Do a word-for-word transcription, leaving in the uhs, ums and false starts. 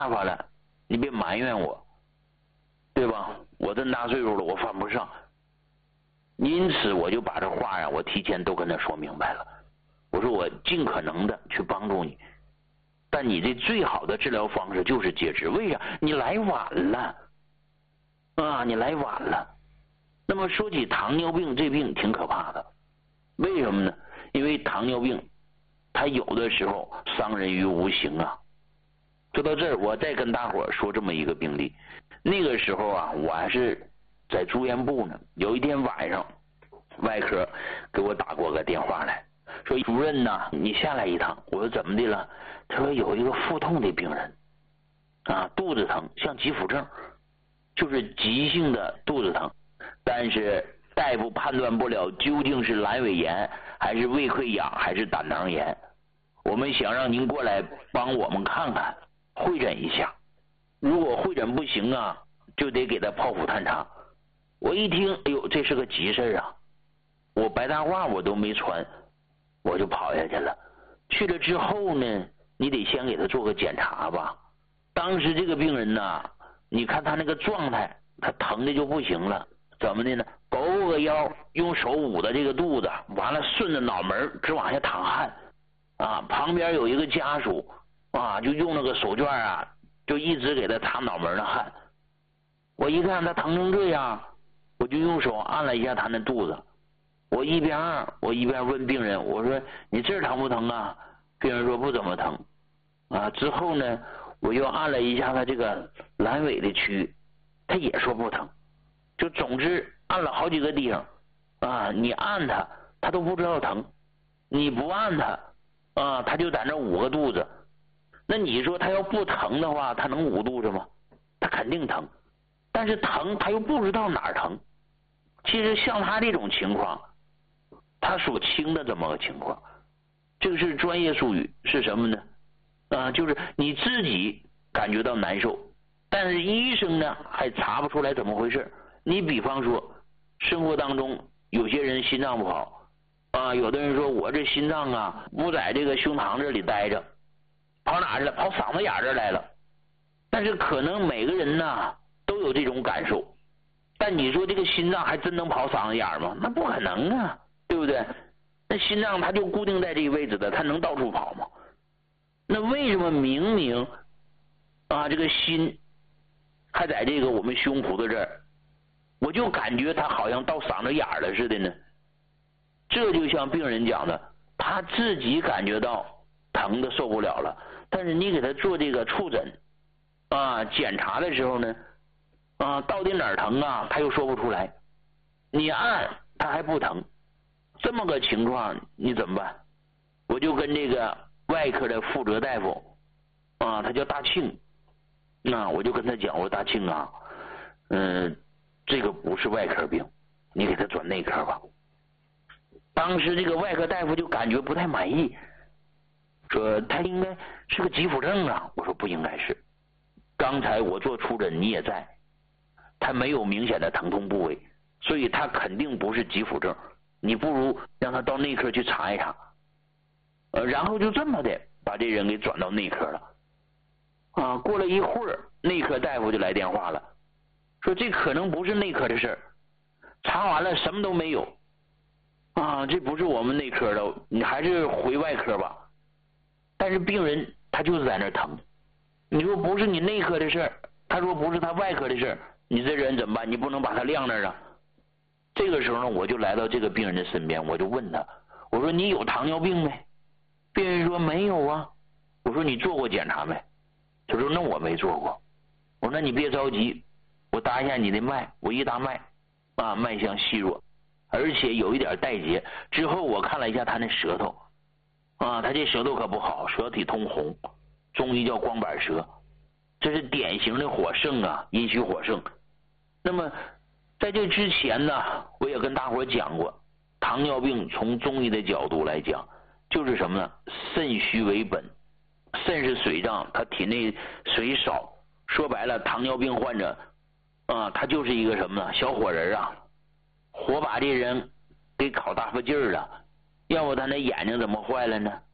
法了，你别埋怨我，对吧？我这么大岁数了，我犯不上。因此我就把这话呀，我提前都跟他说明白了。我说我尽可能的去帮助你，但你这最好的治疗方式就是截肢。为啥？你来晚了啊！你来晚了。那么说起糖尿病，这病挺可怕的。为什么呢？因为糖尿病它有的时候伤人于无形啊。说到这儿，我再跟大伙儿说这么一个病例。那个时候啊，我还是在住院部呢。有一天晚上，外科给我打过个电话来，说主任呐，你下来一趟。我说怎么的了？他说有一个腹痛的病人啊，肚子疼，像急腹症，就是急性的肚子疼，但是大夫判断不了究竟是阑尾炎还是胃溃疡还是胆囊炎。我们想让您过来帮我们看看，会诊一下。如果会诊不行啊，就得给他剖腹探查。我一听，哎呦，这是个急事啊！我白大褂我都没穿，我就跑下去了。去了之后呢，你得先给他做个检查吧。当时这个病人呐，你看他那个状态，他疼的就不行了。怎么的呢？勾个腰，用手捂着这个肚子，完了顺着脑门直往下淌汗啊。旁边有一个家属啊，就用那个手绢啊，就一直给他擦脑门的汗。我一看他疼成这样，我就用手按了一下他那肚子。我一边我一边问病人，我说你这儿疼不疼啊？病人说不怎么疼啊。之后呢，我又按了一下他这个阑尾的区域，他也说不疼。就总之按了好几个地方啊，你按他他都不知道疼，你不按他啊，他就在那捂个肚子。那你说他要不疼的话，他能捂肚子吗？他肯定疼，但是疼他又不知道哪儿疼。其实像他这种情况，他所轻的这么个情况，这个是专业术语，是什么呢？啊，就是你自己感觉到难受，但是医生呢还查不出来怎么回事。你比方说生活当中有些人心脏不好啊，有的人说我这心脏啊不在这个胸膛这里待着，跑哪去了？跑嗓子眼这来了。但是可能每个人呢都有这种感受，但你说这个心脏还真能跑嗓子眼吗？那不可能啊，对不对？那心脏它就固定在这个位置的，它能到处跑吗？那为什么明明啊这个心还在这个我们胸脯的这儿，我就感觉他好像到嗓子眼了似的呢？这就像病人讲的，他自己感觉到疼的受不了了，但是你给他做这个触诊啊检查的时候呢，啊到底哪儿疼啊他又说不出来，你按他还不疼，这么个情况你怎么办？我就跟这个外科的负责大夫啊，他叫大庆，那我就跟他讲，我说大庆啊，嗯，这个不是外科病，你给他转内科吧。当时这个外科大夫就感觉不太满意，说他应该是个急腹症啊。我说不应该是，刚才我做触诊你也在，他没有明显的疼痛部位，所以他肯定不是急腹症，你不如让他到内科去查一查。呃，然后就这么的把这人给转到内科了。啊，过了一会儿，内科大夫就来电话了，说这可能不是内科的事儿，查完了什么都没有。啊，这不是我们内科的，你还是回外科吧。但是病人他就是在那儿疼，你说不是你内科的事儿，他说不是他外科的事儿，你这人怎么办？你不能把他晾那儿啊。这个时候呢，我就来到这个病人的身边，我就问他，我说你有糖尿病没？病人说没有啊。我说你做过检查没？他说那我没做过。我说那你别着急，我搭一下你的脉，我一搭脉啊，脉象细弱，而且有一点带结。之后我看了一下他那舌头啊，他这舌头可不好，舌体通红，中医叫光板舌，这是典型的火盛啊，阴虚火盛。那么在这之前呢，我也跟大伙讲过，糖尿病从中医的角度来讲，就是什么呢？肾虚为本，肾是水脏，他体内水少，说白了，糖尿病患者啊，他就是一个什么呢？小火人啊，火把这人给烤大发劲儿了，要不他那眼睛怎么坏了呢？